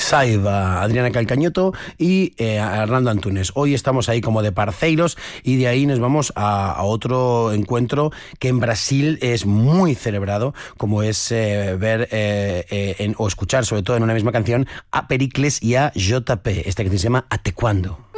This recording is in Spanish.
Saiba, Adriana Calcañoto y a Hernando Antunes. Hoy estamos ahí como de parceiros y de ahí nos vamos a otro encuentro que en Brasil es muy celebrado, como es ver o escuchar, sobre todo en una misma canción, a Pericles y a JP. Esta canción se llama Até Quando.